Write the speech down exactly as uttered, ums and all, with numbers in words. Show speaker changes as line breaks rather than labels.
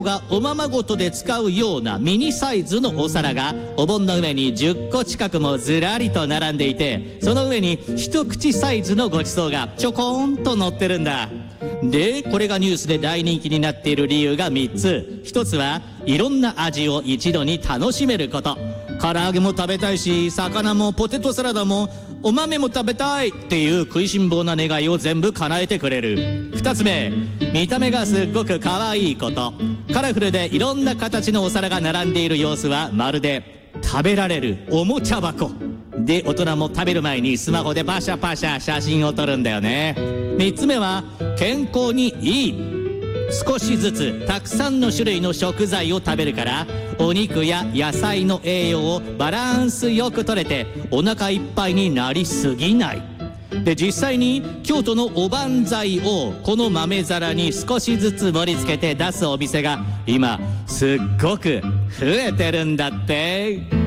がおままごとで使うようなミニサイズのお皿がお盆の上にじゅっこ近くもずらりと並んでいて、その上に一口サイズのごちそうがちょこーんと乗ってるんだ。でこれがニュースで大人気になっている理由がみっつ。ひとつはいろんな味を一度に楽しめること。唐揚げも食べたいし、魚もポテトサラダもお豆も食べたいっていう食いしん坊な願いを全部叶えてくれる。ふたつめ、見た目がすっごく可愛いこと。カラフルでいろんな形のお皿が並んでいる様子はまるで食べられるおもちゃ箱で、大人も食べる前にスマホでパシャパシャ写真を撮るんだよね。みっつめは健康にいい。少しずつたくさんの種類の食材を食べるから、お肉や野菜の栄養をバランスよくとれてお腹いっぱいになりすぎない。で実際に京都のおばんざいをこの豆皿に少しずつ盛り付けて出すお店が今すっごく増えてるんだって。